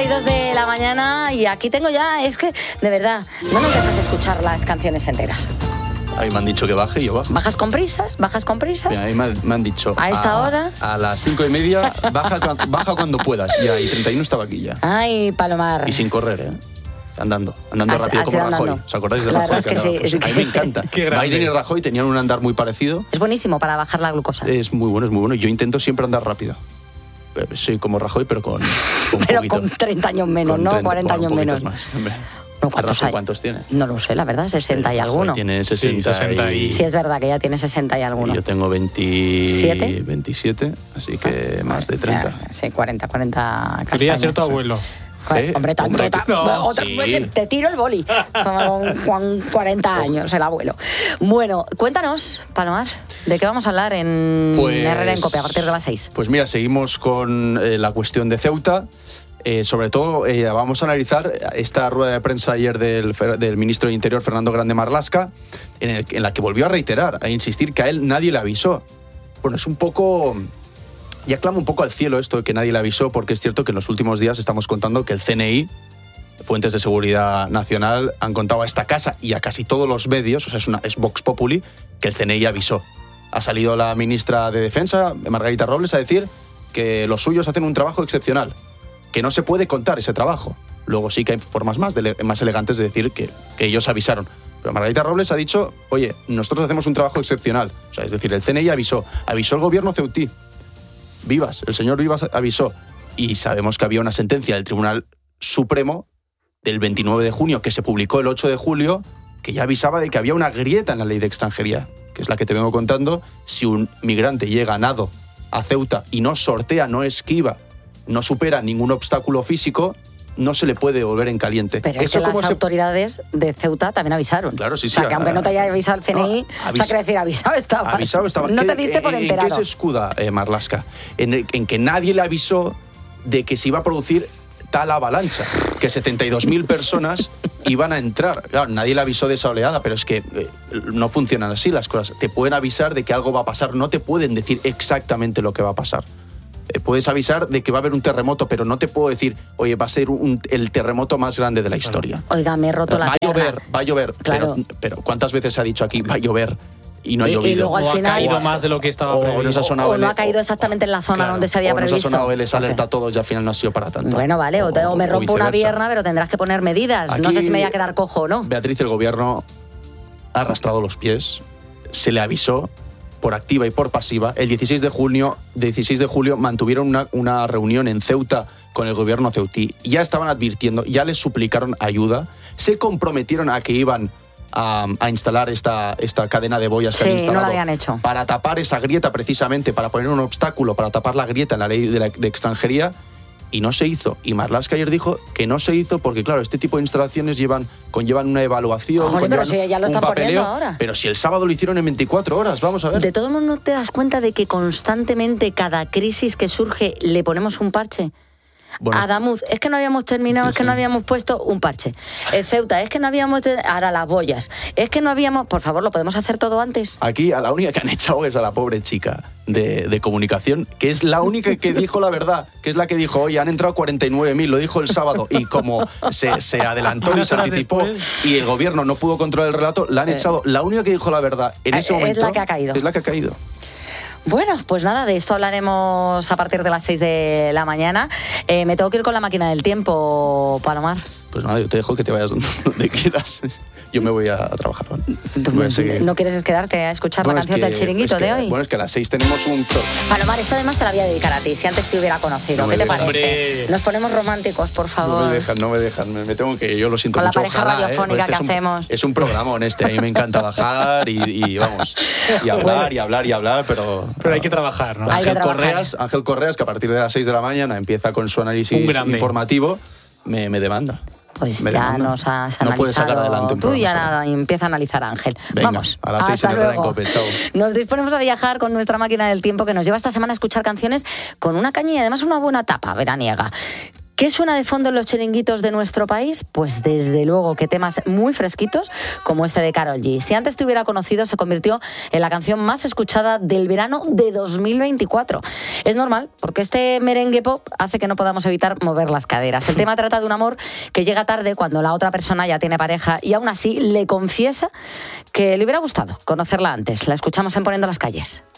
y 2 de la mañana y aquí tengo ya, es que, de verdad, no nos dejas escuchar las canciones enteras. A mí me han dicho que baje y yo bajo. ¿Bajas con prisas? ¿Bajas con prisas? Mira, a mí me han dicho... ¿A esta hora? A las 5:30, baja cuando puedas. Y 31 estaba aquí ya. Ay, Palomar. Y sin correr, ¿eh? Andando rápido como Rajoy. Andando. ¿Os acordáis de La Rajoy? verdad es que sí. A mí me encanta. Biden y Rajoy tenían un andar muy parecido. Es buenísimo para bajar la glucosa. Es muy bueno. Yo intento siempre andar rápido. Soy como Rajoy, pero con pero poquito. con 30 años menos, ¿no? 40 años menos. Más, no, ¿Cuántos tiene? No lo sé, la verdad, 60 y alguno. Tiene 60 Sí, es verdad que ya tiene 60 y alguno. Y yo tengo 27, así que más de 30. Sí, 40 castañas. Quería ser tu abuelo. Hombre, te tiro el boli con 40 años el abuelo. Bueno, cuéntanos, Palomar, ¿de qué vamos a hablar en Herrera en Cope a partir de las 6? Pues mira, seguimos con la cuestión de Ceuta. Sobre todo vamos a analizar esta rueda de prensa ayer del ministro de Interior, Fernando Grande Marlaska, en la que volvió a reiterar, a insistir que a él nadie le avisó. Bueno, es un poco... Ya clama un poco al cielo esto de que nadie le avisó, porque es cierto que en los últimos días estamos contando que el CNI, fuentes de seguridad nacional, han contado a esta casa y a casi todos los medios, o sea, es Vox Populi, que el CNI avisó. Ha salido la ministra de Defensa, Margarita Robles, a decir que los suyos hacen un trabajo excepcional, que no se puede contar ese trabajo. Luego sí que hay formas más elegantes de decir que ellos avisaron. Pero Margarita Robles ha dicho, oye, nosotros hacemos un trabajo excepcional. O sea, es decir, el CNI avisó el gobierno ceutí. El señor Vivas avisó. Y sabemos que había una sentencia del Tribunal Supremo del 29 de junio, que se publicó el 8 de julio, que ya avisaba de que había una grieta en la ley de extranjería, que es la que te vengo contando. Si un migrante llega nado a Ceuta y no sortea, no esquiva, no supera ningún obstáculo físico, no se le puede devolver en caliente. Pero es que las autoridades de Ceuta también avisaron. Claro, sí. O sea, que aunque no te haya avisado el CNI, quiere decir, avisado estaba. Avisado estaba. No te diste por enterado. ¿En qué se escuda Marlaska? En que nadie le avisó de que se iba a producir tal avalancha, que 72.000 personas iban a entrar. Claro, nadie le avisó de esa oleada, pero es que no funcionan así las cosas. Te pueden avisar de que algo va a pasar, no te pueden decir exactamente lo que va a pasar. Puedes avisar de que va a haber un terremoto, pero no te puedo decir, oye, va a ser el terremoto más grande de la historia. Oiga, me he roto la tierra. Va a llover. Claro. Pero ¿cuántas veces se ha dicho aquí, va a llover? Y no ha llovido. Y luego al final, ha caído más de lo que estaba previsto. O no ha caído exactamente en la zona donde se había previsto. O nos ha sonado les alerta a todos y al final no ha sido para tanto. Bueno, vale, o me rompo una pierna, pero tendrás que poner medidas. Aquí, no sé si me voy a quedar cojo o no. Beatriz, el gobierno ha arrastrado los pies, se le avisó por activa y por pasiva. El 16 de julio mantuvieron una reunión en Ceuta con el gobierno ceutí. Ya estaban advirtiendo, ya les suplicaron ayuda, se comprometieron a que iban a instalar esta cadena de boyas que han instalado, no la habían hecho, para tapar esa grieta, precisamente, para poner un obstáculo, para tapar la grieta en la ley de extranjería, y no se hizo. Y Marlaska ayer dijo que no se hizo porque, claro, este tipo de instalaciones conllevan una evaluación. Joder, pero si ya lo están poniendo ahora. Pero si el sábado lo hicieron en 24 horas, vamos a ver. De todo modo, ¿no te das cuenta de que constantemente cada crisis que surge le ponemos un parche? Bueno, Adamuz, es que no habíamos terminado, es que no habíamos puesto un parche. Ceuta, es que no habíamos... Ahora las boyas. Es que no habíamos... Por favor, ¿lo podemos hacer todo antes? Aquí a la única que han echado es a la pobre chica de comunicación, que es la única que dijo la verdad, que es la que dijo, oye, han entrado 49.000, lo dijo el sábado, y como se adelantó y se anticipó y el gobierno no pudo controlar el relato, la han echado. La única que dijo la verdad en ese momento... Es la que ha caído. Es la que ha caído. Bueno, pues nada, de esto hablaremos a partir de las 6 de la mañana. Me tengo que ir con la máquina del tiempo, Palomar. Pues nada, yo te dejo que te vayas donde quieras. Yo me voy a trabajar. ¿No quieres quedarte a escuchar la canción del chiringuito de hoy? Bueno, es que a las 6 tenemos un... Palomar, esta además te la voy a dedicar a ti, si antes te hubiera conocido. ¿Qué te parece? Hombre. Nos ponemos románticos, por favor. No me dejan. Me tengo que ir, yo lo siento con mucho. Con la pareja radiofónica que hacemos. Es un programón este, a mí me encanta bajar y vamos, y hablar, pero hay que trabajar, ¿no? Ángel Correas, que a partir de las 6 de la mañana empieza con su análisis informativo, me demanda. Pues ya nos has analizado. No puedes sacar adelante un programa. Tú y ahora empieza a analizar Ángel. Venga, vamos. A las 6 en Herrera en Cope, chao. Nos disponemos a viajar con nuestra máquina del tiempo que nos lleva esta semana a escuchar canciones con una caña y además una buena tapa veraniega. ¿Qué suena de fondo en los chiringuitos de nuestro país? Pues desde luego que temas muy fresquitos como este de Karol G. Si antes te hubiera conocido, se convirtió en la canción más escuchada del verano de 2024. Es normal, porque este merengue pop hace que no podamos evitar mover las caderas. El tema trata de un amor que llega tarde cuando la otra persona ya tiene pareja y aún así le confiesa que le hubiera gustado conocerla antes. La escuchamos en Poniendo las Calles.